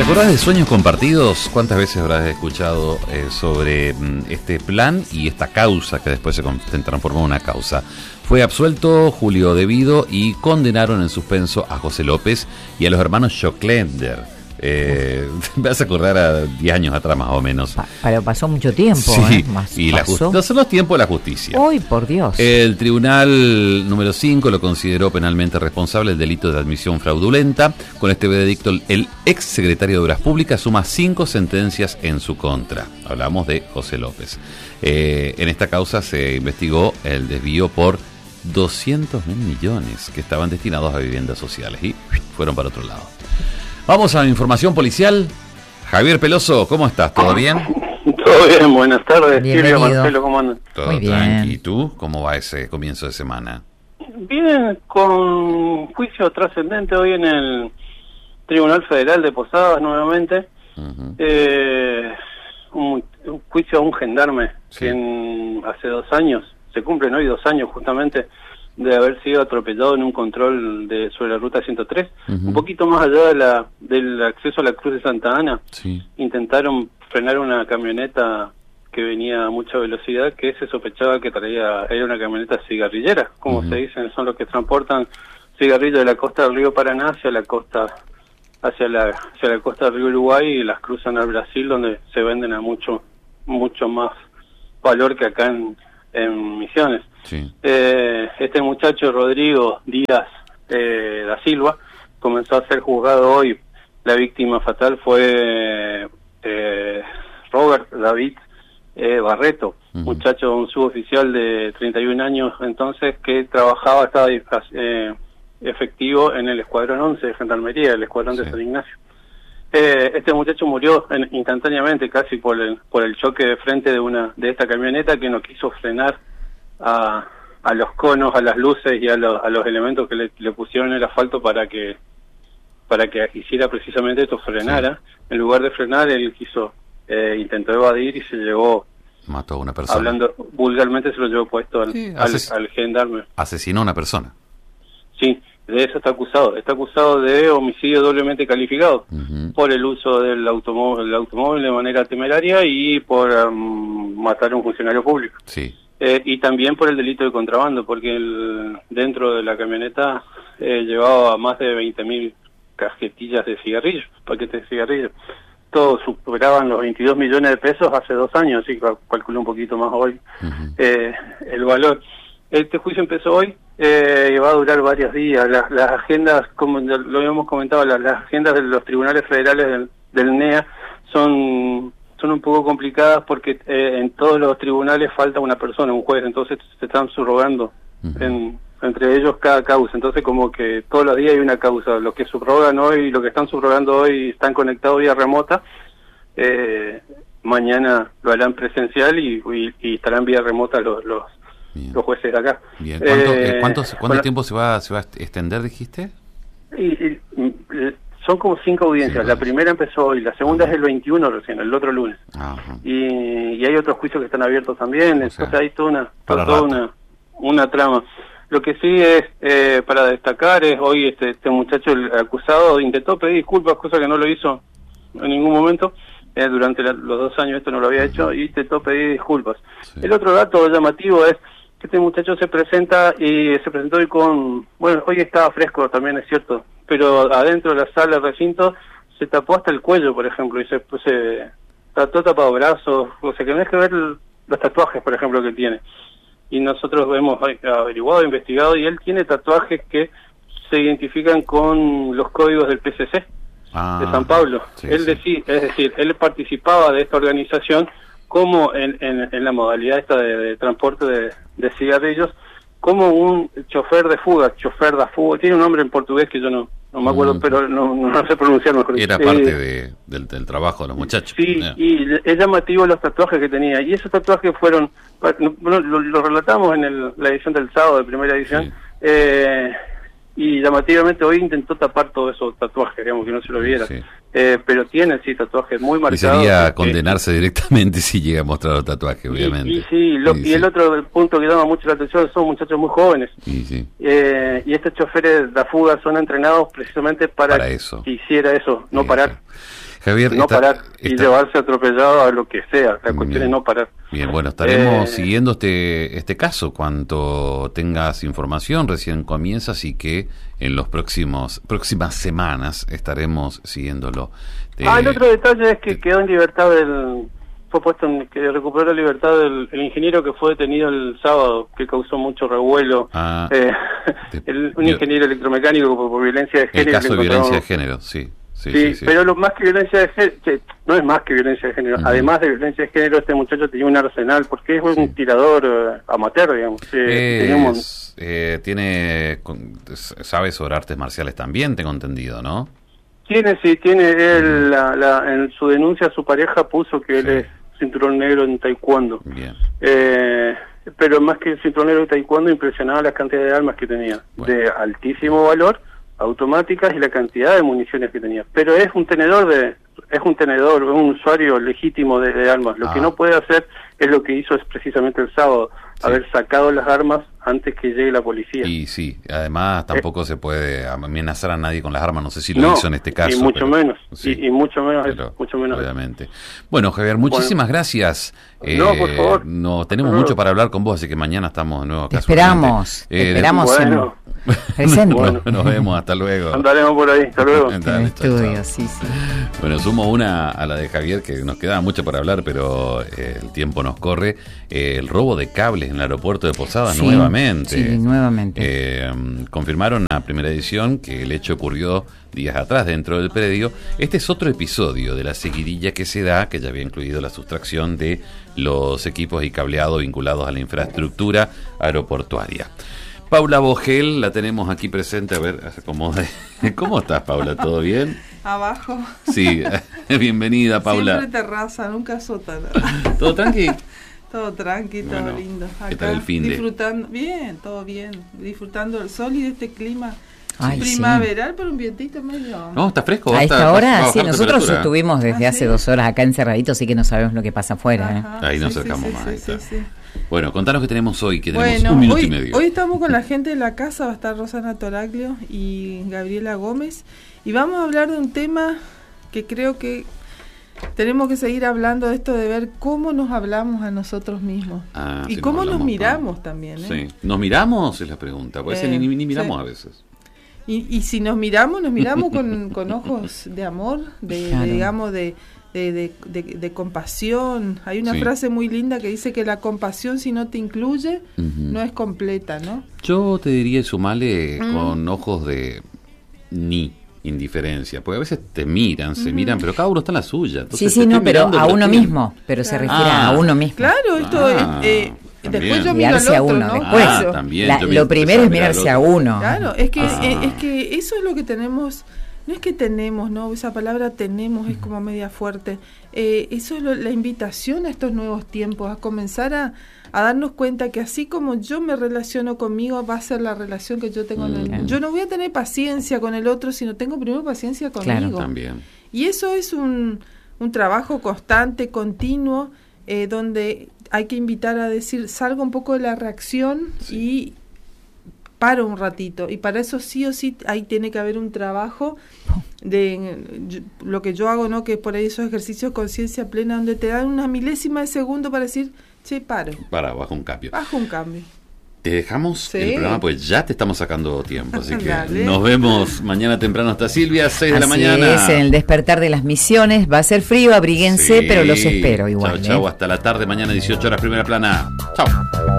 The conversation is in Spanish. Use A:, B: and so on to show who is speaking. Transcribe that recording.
A: ¿Te acordás de Sueños Compartidos? ¿Cuántas veces habrás escuchado sobre este plan y esta causa que después se transformó en una causa? Fue absuelto Julio Devido y condenaron en suspenso a José López y a los hermanos Schocklender. Me vas a acordar a 10 años atrás más o menos.
B: Pero pasó mucho tiempo.
A: Sí,
B: Más
A: y no son los tiempos de la justicia.
B: ¡Uy, por Dios!
A: El tribunal número 5 lo consideró penalmente responsable del delito de admisión fraudulenta. Con este veredicto, el ex secretario de Obras Públicas suma 5 sentencias en su contra. Hablamos de José López. En esta causa se investigó el desvío por 200.000 millones que estaban destinados a viviendas sociales y fueron para otro lado. Vamos a la información policial. Javier Peloso, ¿cómo estás? ¿Todo bien?
C: Todo bien, buenas tardes.
B: Bienvenido.
C: Silvia, Marcelo, ¿cómo andan?
A: Todo
B: Muy bien.
A: tranqui. ¿Y tú? ¿Cómo va ese comienzo de semana?
C: Bien, con juicio trascendente hoy en el Tribunal Federal de Posadas nuevamente.
A: Uh-huh.
C: Un juicio a un gendarme
A: Sí.
C: que hace 2 años, se cumplen hoy 2 años justamente, de haber sido atropellado en un control sobre la ruta 103,
A: Uh-huh.
C: un poquito más allá del acceso a la Cruz de Santa Ana.
A: Sí.
C: Intentaron frenar una camioneta que venía a mucha velocidad, que se sospechaba que era una camioneta cigarrillera, como
A: Uh-huh.
C: se dicen, son los que transportan cigarrillos de la costa del río Paraná hacia la costa del río Uruguay y las cruzan al Brasil, donde se venden a mucho más valor que acá en Misiones.
A: Sí.
C: Este muchacho Rodrigo Díaz da Silva comenzó a ser juzgado hoy. La víctima fatal fue Robert David Barreto,
A: Uh-huh.
C: muchacho, un suboficial de 31 años entonces, que estaba efectivo en el Escuadrón 11 de Gendarmería, el Escuadrón
A: Sí.
C: de San Ignacio. Este muchacho murió instantáneamente, casi por el choque de frente de esta camioneta, que no quiso frenar a los conos, a las luces y a los elementos que le pusieron en el asfalto para que hiciera precisamente esto, frenara. Sí. En lugar de frenar, él intentó evadir y se llevó,
A: mató a una persona.
C: Hablando vulgarmente, se lo llevó puesto al gendarme.
A: Asesinó a una persona.
C: Sí, de eso está acusado. Está acusado de homicidio doblemente calificado, uh-huh, por el uso del automóvil de manera temeraria y por matar a un funcionario público.
A: Sí.
C: Y también por el delito de contrabando, porque dentro de la camioneta llevaba más de 20.000 cajetillas de cigarrillos, paquetes de cigarrillos. Todos superaban los 22 millones de pesos hace 2 años, así que calculé un poquito más hoy, uh-huh, el valor. Este juicio empezó hoy y va a durar varios días. Las agendas, como lo habíamos comentado, las agendas de los tribunales federales del NEA son un poco complicadas porque en todos los tribunales falta una persona, un juez, entonces se están subrogando, uh-huh, entre ellos cada causa. Entonces como que todos los días hay una causa. Los que subrogan hoy, los que están subrogando hoy están conectados vía remota. Mañana lo harán presencial y estarán vía remota los jueces de acá.
A: Bien. ¿Cuánto tiempo se va a extender, dijiste?
C: Son como 5 audiencias. Sí, la primera empezó hoy, la segunda es el 21 recién, el otro lunes. Y hay otros juicios que están abiertos también, entonces hay toda una trama. Lo que sí es para destacar es hoy este muchacho, el acusado, intentó pedir disculpas, cosa que no lo hizo en ningún momento. Durante los 2 años esto no lo había hecho y intentó pedir disculpas. Sí. El otro dato llamativo es que este muchacho se presentó hoy hoy estaba fresco también, es cierto, pero adentro de la sala del recinto se tapó hasta el cuello, por ejemplo, y se tapado brazos, o sea que no es que ver los tatuajes, por ejemplo, que tiene. Y nosotros hemos averiguado, investigado, y él tiene tatuajes que se identifican con los códigos del PCC de San Pablo. Sí, es decir, él participaba de esta organización como en la modalidad esta de transporte de cigarrillos, como un chofer de fuga, tiene un nombre en portugués que yo no me acuerdo, pero no sé pronunciar mejor.
A: Era parte del trabajo de los muchachos.
C: Sí, y es llamativo los tatuajes que tenía, y esos tatuajes fueron, lo relatamos en la edición del sábado, de primera edición, sí, y llamativamente hoy intentó tapar todos esos tatuajes, digamos, que no se lo viera. Sí. Pero tiene, sí, tatuajes muy marcados.
A: Y sería condenarse directamente si llega a mostrar los tatuajes, obviamente.
C: Y el otro punto que llama mucho la atención son muchachos muy jóvenes. Y estos choferes de fuga son entrenados precisamente para que hiciera eso, no parar.
A: Javier,
C: no parar y llevarse atropellado a lo que sea. La cuestión es no parar.
A: Bien, bueno, estaremos siguiendo este caso. Cuanto tengas información, recién comienza, así que en los próximas semanas estaremos siguiéndolo.
C: El otro detalle es que quedó en libertad que recuperó la libertad el ingeniero que fue detenido el sábado, que causó mucho revuelo. Un ingeniero electromecánico por violencia de género.
A: El caso de violencia de género, sí.
C: Sí, pero lo más que violencia de género, no es más que violencia de género, además de violencia de género, este muchacho tenía un arsenal, porque es un tirador amateur, digamos.
A: Sabe sobre artes marciales también, tengo entendido, ¿no?
C: Tiene, él, en su denuncia a su pareja puso que él es cinturón negro en taekwondo. Bien. Pero más que el cinturón negro de taekwondo, impresionaba la cantidad de armas que tenía, de altísimo valor, automáticas, y la cantidad de municiones que tenía. Pero es un usuario legítimo de armas. Lo que no puede hacer es lo que hizo precisamente el sábado, haber sacado las armas antes que llegue la policía.
A: Y sí, además tampoco se puede amenazar a nadie con las armas, no sé si lo hizo en este caso.
C: Y mucho menos, y mucho menos
A: obviamente. Bueno, Javier, muchísimas gracias.
C: Por favor.
A: No tenemos mucho para hablar con vos, así que mañana estamos de nuevo acá.
B: Esperamos presente.
A: Nos vemos, hasta luego.
C: Andaremos por ahí, hasta luego.
B: Estudio, sí.
A: Bueno, sumo una a la de Javier, que nos queda mucho para hablar, pero el tiempo nos corre. El robo de cables en el aeropuerto de Posadas nuevamente.
B: Sí, nuevamente.
A: Confirmaron a Primera Edición que el hecho ocurrió días atrás dentro del predio. Este es otro episodio de la seguidilla que se da, que ya había incluido la sustracción de los equipos y cableado vinculados a la infraestructura aeroportuaria. Paula Vogel la tenemos aquí presente, a ver, ¿cómo estás, Paula? ¿Todo bien?
D: Abajo.
A: Sí, bienvenida, Paula.
D: Siempre terraza, nunca sótano.
A: ¿Todo tranqui?
D: Todo tranqui, todo lindo. Acá,
A: ¿qué tal el fin de?
D: Disfrutando, todo bien, disfrutando del sol y de este clima primaveral, pero un vientito medio...
A: No, está fresco.
B: A esta hora, sí, nosotros estuvimos desde hace 2 horas acá encerraditos, así que no sabemos lo que pasa afuera.
A: Ahí nos acercamos más. Bueno, contanos qué tenemos hoy, que tenemos un minuto y medio.
D: Hoy estamos con la gente de la casa, va a estar Rosana Toraglio y Gabriela Gómez, y vamos a hablar de un tema que creo que tenemos que seguir hablando, de esto de ver cómo nos hablamos a nosotros mismos y cómo nos miramos también.
A: Sí. ¿Nos miramos? Es la pregunta, puede ser ni miramos a veces.
D: Y si nos miramos con ojos de amor, digamos, de compasión. Hay una frase muy linda que dice que la compasión, si no te incluye, no es completa, ¿no?
A: Yo te diría sumarle con ojos de indiferencia, porque a veces se miran, pero cada uno está en la suya. Entonces
B: pero a uno mismo, pero se refiere a uno mismo.
D: Claro, esto es... después yo miro al otro,
B: a uno,
D: ¿no?
B: Después,
A: también,
B: lo primero es mirarse a uno.
D: Claro, es que eso es lo que tenemos. No es que tenemos, ¿no? Esa palabra tenemos es como media fuerte. Eso es la invitación a estos nuevos tiempos, a comenzar a darnos cuenta que así como yo me relaciono conmigo, va a ser la relación que yo tengo yo no voy a tener paciencia con el otro, sino tengo primero paciencia conmigo.
A: Claro, también.
D: Y eso es un trabajo constante, continuo, donde hay que invitar a decir, salga un poco de la reacción y paro un ratito. Y para eso sí o sí ahí tiene que haber un trabajo de lo que yo hago, ¿no? Que por ahí esos ejercicios de conciencia plena, donde te dan una milésima de segundo para decir, paro.
A: Bajo un cambio. Te dejamos el programa, pues ya te estamos sacando tiempo, así que nos vemos mañana temprano. Hasta Silvia, 6 de la mañana.
B: Es, en el despertar de las misiones. Va a ser frío, abríguense, pero los espero igual.
A: Chau, hasta la tarde, mañana 18 horas, Primera Plana. Chau.